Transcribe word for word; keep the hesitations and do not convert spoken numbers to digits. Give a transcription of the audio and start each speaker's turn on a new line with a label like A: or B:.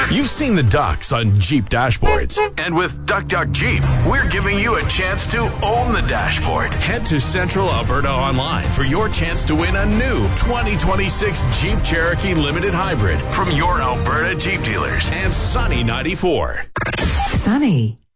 A: You've seen the ducks on Jeep dashboards. And with Duck Duck Jeep, we're giving you a chance to own the dashboard. Head to Central Alberta Online for your chance to win a new twenty twenty-six Jeep Cherokee Limited Hybrid from your Alberta Jeep dealers and Sunny ninety-four.
B: Sunny.